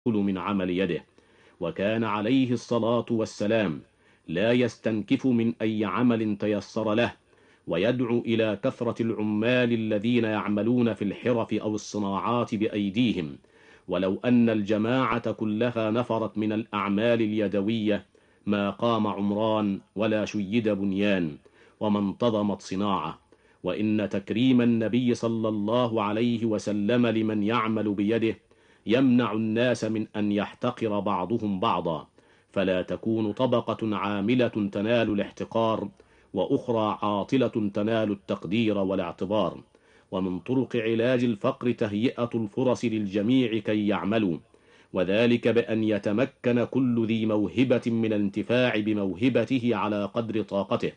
من عمل يده. وكان عليه الصلاة والسلام لا يستنكف من أي عمل تيسر له، ويدعو إلى كثرة العمال الذين يعملون في الحرف أو الصناعات بأيديهم. ولو أن الجماعة كلها نفرت من الأعمال اليدوية ما قام عمران ولا شيد بنيان وما انتظمت صناعة. وإن تكريم النبي صلى الله عليه وسلم لمن يعمل بيده يمنع الناس من أن يحتقر بعضهم بعضا، فلا تكون طبقة عاملة تنال الاحتقار وأخرى عاطلة تنال التقدير والاعتبار. ومن طرق علاج الفقر تهيئة الفرص للجميع كي يعملوا، وذلك بأن يتمكن كل ذي موهبة من الانتفاع بموهبته على قدر طاقته.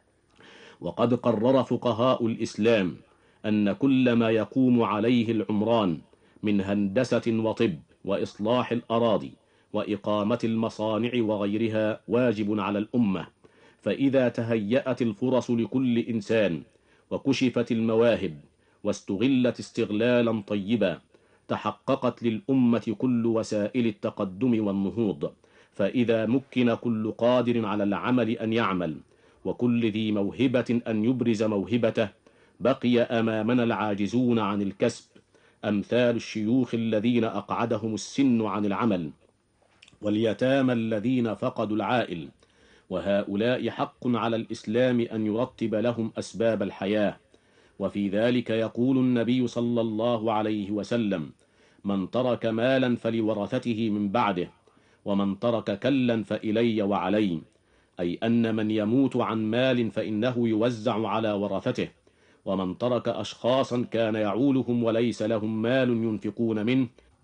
وقد قرر فقهاء الإسلام أن كل ما يقوم عليه العمران من هندسة وطب وإصلاح الأراضي وإقامة المصانع وغيرها واجب على الأمة. فإذا تهيأت الفرص لكل إنسان وكشفت المواهب واستغلت استغلالا طيبا تحققت للأمة كل وسائل التقدم والنهوض. فإذا مكن كل قادر على العمل أن يعمل وكل ذي موهبة أن يبرز موهبته بقي أمامنا العاجزون عن الكسب، أمثال الشيوخ الذين أقعدهم السن عن العمل، واليتامى الذين فقدوا العائل. وهؤلاء حق على الإسلام أن يرتب لهم أسباب الحياة. وفي ذلك يقول النبي صلى الله عليه وسلم: من ترك مالا فلورثته من بعده، ومن ترك كلا فإلي وعلي، أي أن من يموت عن مال فإنه يوزع على ورثته. ومن ترك أشخاصا كان يعولهم وليس لهم مال ينفقون منه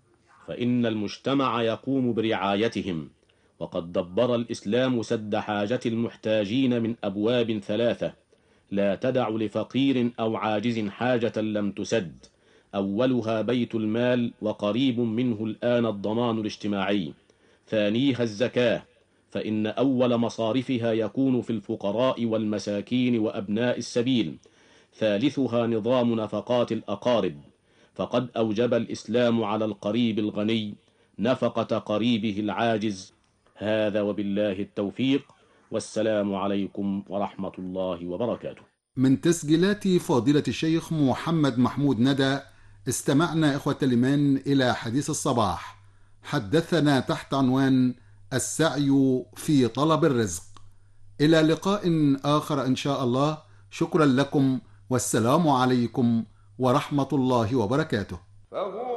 فإن المجتمع يقوم برعايتهم. وقد دبر الإسلام سد حاجة المحتاجين من أبواب ثلاثة: لا تدع لفقير أو عاجز حاجة لم تسد. أولها بيت المال، وقريب منه الآن الضمان الاجتماعي. ثانيها الزكاة، فإن أول مصارفها يكون في الفقراء والمساكين وأبناء السبيل. ثالثها نظام نفقات الأقارب، فقد أوجب الإسلام على القريب الغني نفقة قريبه العاجز. هذا وبالله التوفيق، والسلام عليكم ورحمة الله وبركاته. من تسجيلات فضيلة الشيخ محمد محمود ندى استمعنا إخوة الإيمان إلى حديث الصباح حدثنا تحت عنوان السعي في طلب الرزق. إلى لقاء آخر إن شاء الله. شكرا لكم والسلام عليكم ورحمة الله وبركاته.